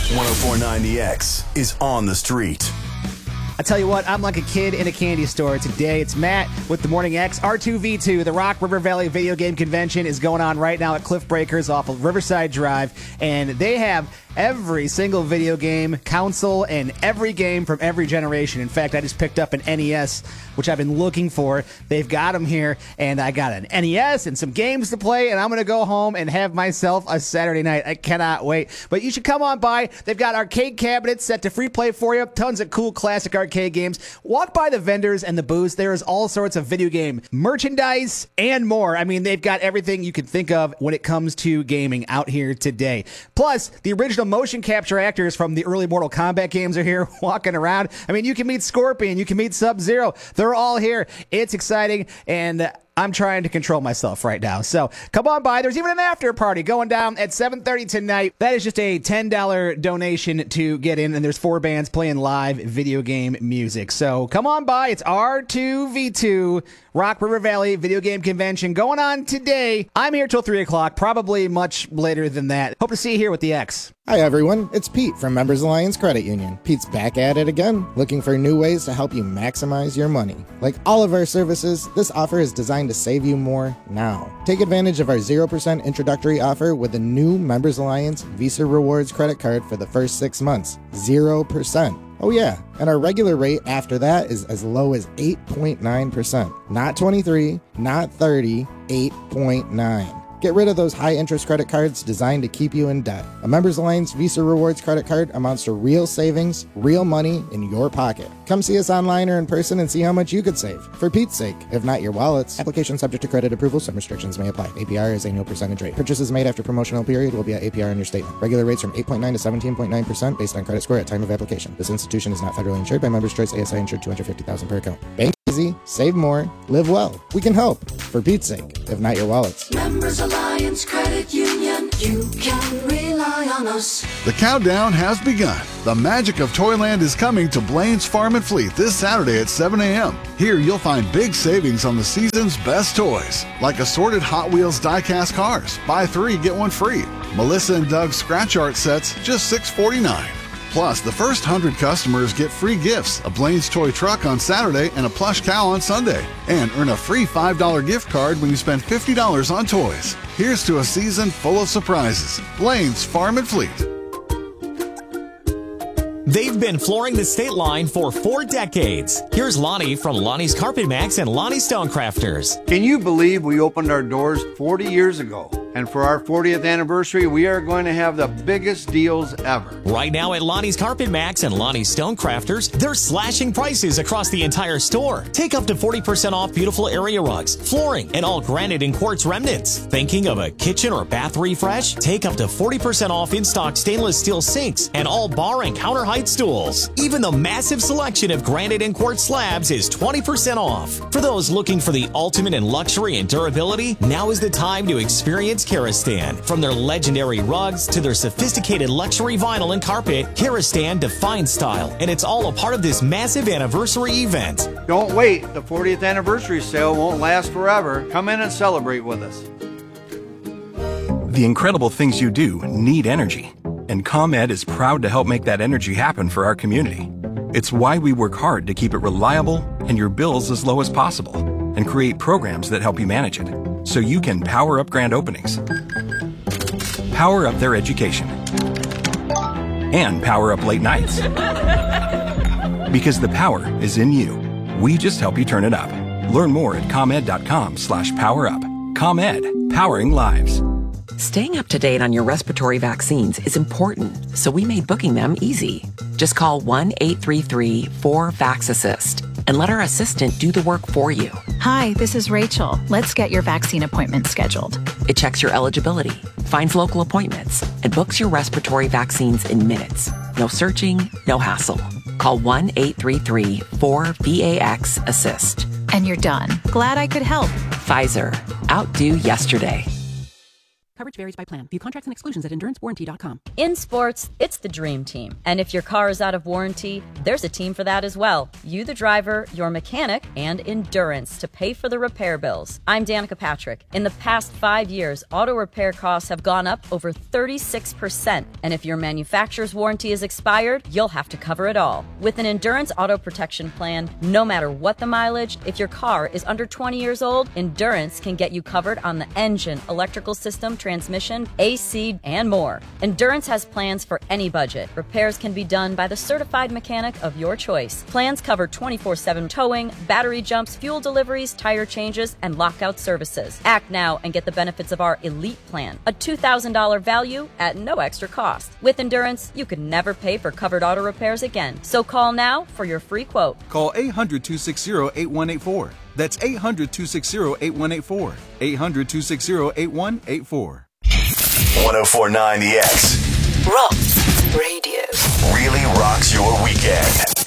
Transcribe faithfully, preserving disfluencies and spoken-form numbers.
one oh four point nine The X is on the street. I tell you what, I'm like a kid in a candy store today. It's Matt with the Morning X. R two V two, the Rock River Valley Video Game Convention, is going on right now at Cliff Breakers off of Riverside Drive, and they have every single video game console and every game from every generation. In fact, I just picked up an N E S, which I've been looking for. They've got them here, and I got an N E S and some games to play, and I'm going to go home and have myself a Saturday night. I cannot wait. But you should come on by. They've got arcade cabinets set to free play for you, tons of cool classic arcade games. Walk by the vendors and the booths. There is all sorts of video game merchandise and more. I mean, they've got everything you can think of when it comes to gaming out here today. Plus, the original motion capture actors from the early Mortal Kombat games are here walking around. I mean, you can meet Scorpion, you can meet Sub-Zero. They're all here. It's exciting, and I'm trying to control myself right now. So come on by. There's even an after party going down at seven thirty tonight. That is just a ten dollars donation to get in, and there's four bands playing live video game music. So come on by. It's R two V two, Rock River Valley Video Game Convention, going on today. I'm here till three o'clock, probably much later than that. Hope to see you here with the X. Hi everyone, it's Pete from Members Alliance Credit Union. Pete's back at it again, looking for new ways to help you maximize your money. Like all of our services, this offer is designed to save you more now. Take advantage of our zero percent introductory offer with the new Members Alliance Visa Rewards credit card for the first six months. zero percent. Oh yeah, and our regular rate after that is as low as eight point nine percent. Not twenty-three, not thirty, eight point nine. Get rid of those high-interest credit cards designed to keep you in debt. A Members Alliance Visa Rewards credit card amounts to real savings, real money in your pocket. Come see us online or in person and see how much you could save. For Pete's sake, if not your wallets. Application subject to credit approval. Some restrictions may apply. A P R is annual percentage rate. Purchases made after promotional period will be at A P R on your statement. Regular rates from eight point nine to seventeen point nine percent based on credit score at time of application. This institution is not federally insured by Members Choice. A S I insured two hundred fifty thousand dollars per account. Bank easy, save more, live well. We can help. For Pete's sake, if not your wallets. Members Alliance Credit Union, you can rely on us. The countdown has begun. The magic of Toyland is coming to Blaine's Farm and Fleet this Saturday at seven a.m. Here you'll find big savings on the season's best toys, like assorted Hot Wheels die-cast cars. Buy three, get one free. Melissa and Doug's scratch art sets, just six forty-nine. Plus, the first one hundred customers get free gifts, a Blaine's Toy Truck on Saturday and a plush cow on Sunday. And earn a free five dollars gift card when you spend fifty dollars on toys. Here's to a season full of surprises. Blaine's Farm and Fleet. They've been flooring the state line for four decades. Here's Lonnie from Lonnie's Carpet Max and Lonnie Stonecrafters. Can you believe we opened our doors forty years ago? And for our fortieth anniversary, we are going to have the biggest deals ever. Right now at Lonnie's Carpet Max and Lonnie's Stonecrafters, they're slashing prices across the entire store. Take up to forty percent off beautiful area rugs, flooring, and all granite and quartz remnants. Thinking of a kitchen or bath refresh? Take up to forty percent off in-stock stainless steel sinks and all bar and counter height stools. Even the massive selection of granite and quartz slabs is twenty percent off. For those looking for the ultimate in luxury and durability, now is the time to experience Karastan. From their legendary rugs to their sophisticated luxury vinyl and carpet, Karastan defines style, and it's all a part of this massive anniversary event. Don't wait. The fortieth anniversary sale won't last forever. Come in and celebrate with us. The incredible things you do need energy, and ComEd is proud to help make that energy happen for our community. It's why we work hard to keep it reliable and your bills as low as possible, and create programs that help you manage it, so you can power up grand openings, power up their education, and power up late nights. Because the power is in you. We just help you turn it up. Learn more at ComEd.com slash power up. ComEd, powering lives. Staying up to date on your respiratory vaccines is important, so we made booking them easy. Just call one eight three three four VAX-ASSIST and let our assistant do the work for you. Hi, this is Rachel. Let's get your vaccine appointment scheduled. It checks your eligibility, finds local appointments, and books your respiratory vaccines in minutes. No searching, no hassle. Call one eight three three four VAX-ASSIST. And you're done. Glad I could help. Pfizer. Outdo yesterday. Coverage varies by plan. View contracts and exclusions at endurance warranty dot com. In sports, it's the dream team. And if your car is out of warranty, there's a team for that as well. You, the driver, your mechanic, and Endurance to pay for the repair bills. I'm Danica Patrick. In the past five years, auto repair costs have gone up over thirty-six percent. And if your manufacturer's warranty is expired, you'll have to cover it all. With an Endurance auto protection plan, no matter what the mileage, if your car is under twenty years old, Endurance can get you covered on the engine, electrical system, transmission, A C, and more. Endurance has plans for any budget. Repairs can be done by the certified mechanic of your choice. Plans cover twenty-four seven towing, battery jumps, fuel deliveries, tire changes, and lockout services. Act now and get the benefits of our Elite Plan, a two thousand dollars value at no extra cost. With Endurance, you can never pay for covered auto repairs again. So call now for your free quote. Call eight hundred, two six zero, eight one eight four. That's eight hundred, two six zero, eight one eight four. eight hundred, two six zero, eight one eight four. one oh four point nine The X. Rock Radio. Really rocks your weekend.